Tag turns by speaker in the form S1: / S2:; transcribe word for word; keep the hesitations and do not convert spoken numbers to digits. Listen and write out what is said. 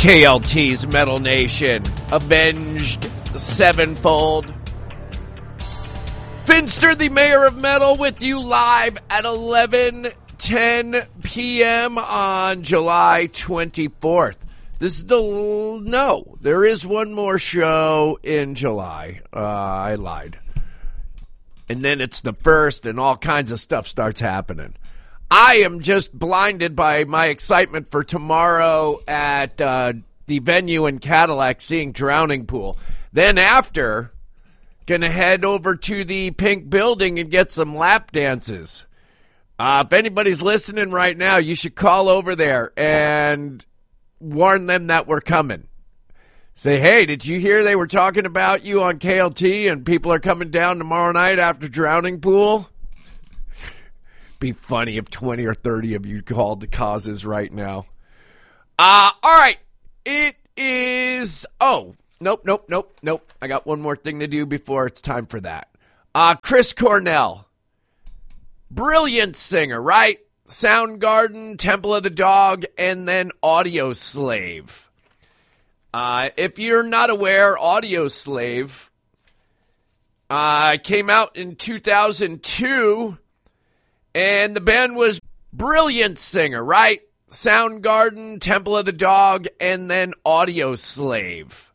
S1: K L T's Metal Nation, avenged sevenfold. Finster, the mayor of metal, with you live at eleven ten p.m. on July twenty-fourth. This is the, no, there is one more show in July. Uh, I lied. And then it's the first and all kinds of stuff starts happening. I am just blinded by my excitement for tomorrow at uh, the venue in Cadillac seeing Drowning Pool. Then after, gonna head over to the Pink Building and get some lap dances. Uh, if anybody's listening right now, you should call over there and warn them that we're coming. Say, hey, did you hear they were talking about you on K L T and people are coming down tomorrow night after Drowning Pool? Be funny if twenty or thirty of you called the causes right now. Uh, all right. It is, oh, nope, nope, nope, nope. I got one more thing to do before it's time for that. Uh, Chris Cornell. Brilliant singer, right? Soundgarden, Temple of the Dog, and then Audioslave. Uh, if you're not aware, Audioslave uh, came out in two thousand two, and the band was Brilliant singer, right? Soundgarden, Temple of the Dog, and then Audioslave.